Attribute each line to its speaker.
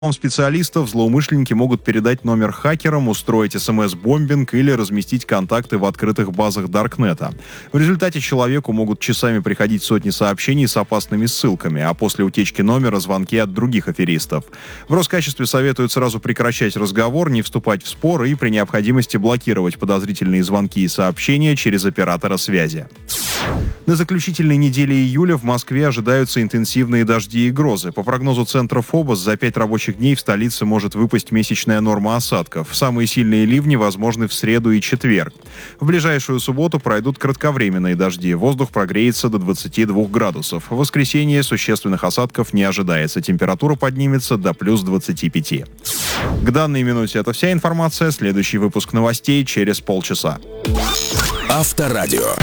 Speaker 1: Специалистов злоумышленники могут передать номер хакерам, устроить СМС-бомбинг или разместить контакты в открытых базах Даркнета. В результате человеку могут часами приходить сотни сообщений с опасными ссылками, а после утечки номера звонки от других аферистов. В Роскачестве советуют сразу прекращать разговор, не вступать в споры и при необходимости блокировать подозрительные звонки и сообщения через оператора связи. На заключительной неделе июля в Москве ожидаются интенсивные дожди и грозы. По прогнозу Центра ФОБОС, за 5 рабочих дней в столице может выпасть месячная норма осадков. Самые сильные ливни возможны в среду и четверг. В ближайшую субботу пройдут кратковременные дожди. Воздух прогреется до 22 градусов. В воскресенье существенных осадков не ожидается. Температура поднимется до плюс 25. К данной минуте это вся информация. Следующий выпуск новостей через полчаса.
Speaker 2: Авторадио.